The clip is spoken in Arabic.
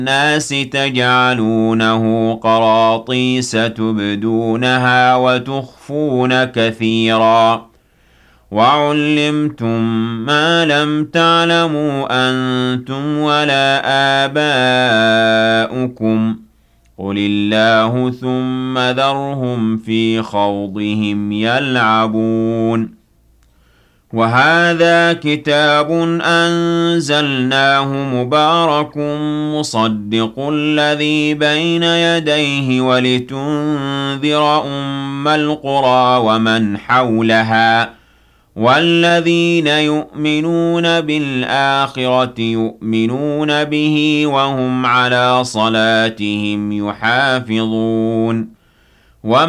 الناس تجعلونه قراطيس تبدونها وتخفون كثيرا وعلمتم ما لم تعلموا أنتم ولا آباؤكم قل الله ثم ذرهم في خوضهم يلعبون وهذا كتاب أنزلناه مبارك مصدق الذي بين يديه ولتنذر أم القرى ومن حولها والذين يؤمنون بالآخرة يؤمنون به وهم على صلاتهم يحافظون